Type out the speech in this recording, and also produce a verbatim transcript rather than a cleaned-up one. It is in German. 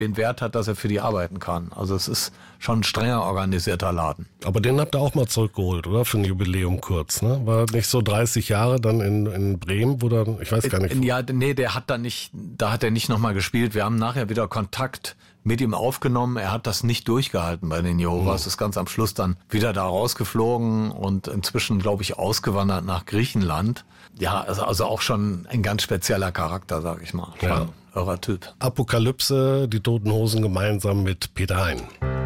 den Wert hat, dass er für die arbeiten kann. Also es ist schon ein strenger organisierter Laden. Aber den habt ihr auch mal zurückgeholt, oder? Für ein Jubiläum kurz, ne? War nicht so dreißig Jahre dann in, in Bremen, wo dann, ich weiß gar nicht. Ja, nee, der hat da nicht, da hat er nicht nochmal gespielt. Wir haben nachher wieder Kontakt mit ihm aufgenommen. Er hat das nicht durchgehalten bei den Jehovas. Mhm. Ist ganz am Schluss dann wieder da rausgeflogen und inzwischen, glaube ich, ausgewandert nach Griechenland. Ja, also, also auch schon ein ganz spezieller Charakter, sag ich mal. Ja. Irrer Typ. Apokalypse, die Toten Hosen gemeinsam mit Peter Hein.